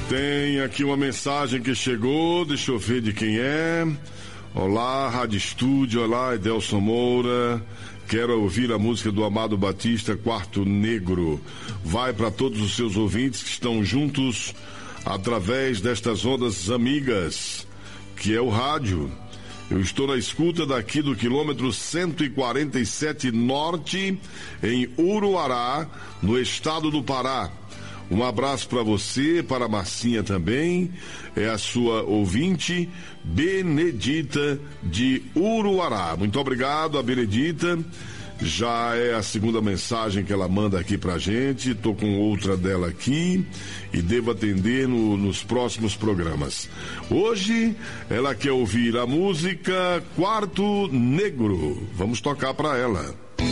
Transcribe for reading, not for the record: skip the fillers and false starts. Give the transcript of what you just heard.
Tem aqui uma mensagem que chegou, deixa eu ver de quem é. Olá, Rádio Estúdio, olá, Edelson Moura. Quero ouvir a música do Amado Batista, Quarto Negro. Vai para todos os seus ouvintes que estão juntos através destas ondas amigas, que é o rádio. Eu estou na escuta daqui do quilômetro 147 Norte, em Uruará, no estado do Pará. Um abraço para você, para a Marcinha também, é a sua ouvinte, Benedita de Uruará. Muito obrigado a Benedita, já é a segunda mensagem que ela manda aqui pra gente, tô com outra dela aqui e devo atender nos próximos programas. Hoje ela quer ouvir a música Quarto Negro, vamos tocar pra ela.